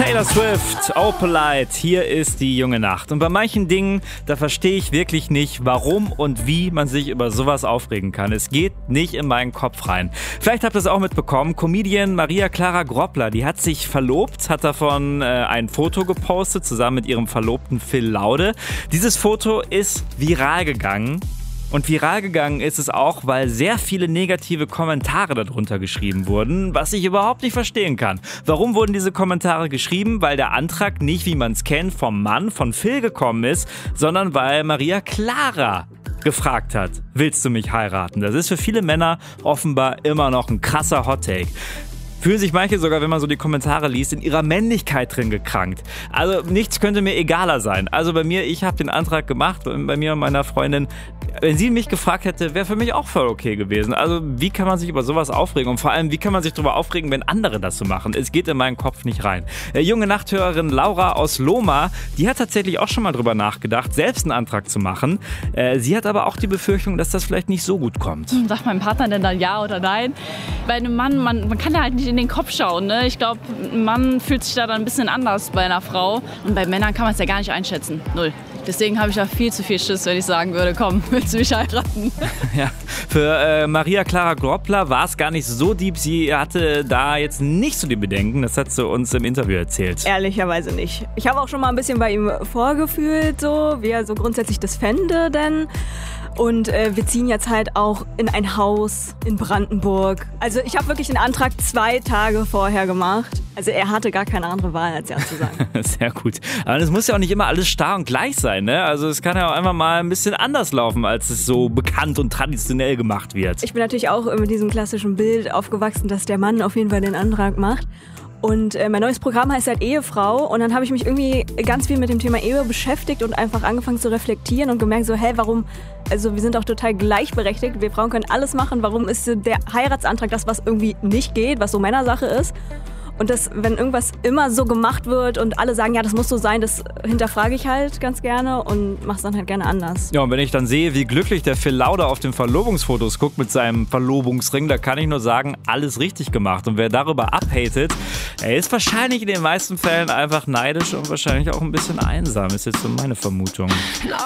Taylor Swift, Opalite, hier ist die junge Nacht. Und bei manchen Dingen, da verstehe ich wirklich nicht, warum und wie man sich über sowas aufregen kann. Es geht nicht in meinen Kopf rein. Vielleicht habt ihr es auch mitbekommen, Comedian Maria Clara Groppler, die hat sich verlobt, hat davon ein Foto gepostet, zusammen mit ihrem Verlobten Phil Laude. Dieses Foto ist viral gegangen. Und viral gegangen ist es auch, weil sehr viele negative Kommentare darunter geschrieben wurden, was ich überhaupt nicht verstehen kann. Warum wurden diese Kommentare geschrieben? Weil der Antrag nicht, wie man es kennt, vom Mann von Phil gekommen ist, sondern weil Maria Clara gefragt hat, willst du mich heiraten? Das ist für viele Männer offenbar immer noch ein krasser Hottake. Fühlen sich manche sogar, wenn man so die Kommentare liest, in ihrer Männlichkeit drin gekrankt. Also nichts könnte mir egaler sein. Also bei mir, ich habe den Antrag gemacht, bei mir und meiner Freundin. Wenn sie mich gefragt hätte, wäre für mich auch voll okay gewesen. Also wie kann man sich über sowas aufregen? Und vor allem, wie kann man sich darüber aufregen, wenn andere das so machen? Es geht in meinen Kopf nicht rein. Junge Nachthörerin Laura aus Lohmar, die hat tatsächlich auch schon mal drüber nachgedacht, selbst einen Antrag zu machen. Sie hat aber auch die Befürchtung, dass das vielleicht nicht so gut kommt. Sagt mein Partner denn dann ja oder nein? Bei einem Mann, man kann ja halt nicht in den Kopf schauen. Ne? Ich glaube, ein Mann fühlt sich da dann ein bisschen anders bei einer Frau. Und bei Männern kann man es ja gar nicht einschätzen. Null. Deswegen habe ich da viel zu viel Schiss, wenn ich sagen würde, komm, willst du mich heiraten? Ja, für Maria Clara Groppler war es gar nicht so deep. Sie hatte da jetzt nicht so die Bedenken. Das hat sie uns im Interview erzählt. Ehrlicherweise nicht. Ich habe auch schon mal ein bisschen bei ihm vorgefühlt, so wie er so grundsätzlich das fände denn. Und wir ziehen jetzt halt auch in ein Haus in Brandenburg. Also ich habe wirklich den Antrag 2 Tage vorher gemacht. Also er hatte gar keine andere Wahl, als ja zu sagen. Sehr gut. Aber es muss ja auch nicht immer alles starr und gleich sein, ne? Also es kann ja auch einfach mal ein bisschen anders laufen, als es so bekannt und traditionell gemacht wird. Ich bin natürlich auch mit diesem klassischen Bild aufgewachsen, dass der Mann auf jeden Fall den Antrag macht. Und mein neues Programm heißt halt Ehefrau und dann habe ich mich irgendwie ganz viel mit dem Thema Ehe beschäftigt und einfach angefangen zu reflektieren und gemerkt so, warum, also wir sind doch total gleichberechtigt, wir Frauen können alles machen, warum ist der Heiratsantrag das, was irgendwie nicht geht, was so Männersache ist? Und das, wenn irgendwas immer so gemacht wird und alle sagen, ja, das muss so sein, das hinterfrage ich halt ganz gerne und mache es dann halt gerne anders. Ja, und wenn ich dann sehe, wie glücklich der Phil Laude auf den Verlobungsfotos guckt mit seinem Verlobungsring, da kann ich nur sagen, alles richtig gemacht. Und wer darüber abhatet, er ist wahrscheinlich in den meisten Fällen einfach neidisch und wahrscheinlich auch ein bisschen einsam, ist jetzt so meine Vermutung.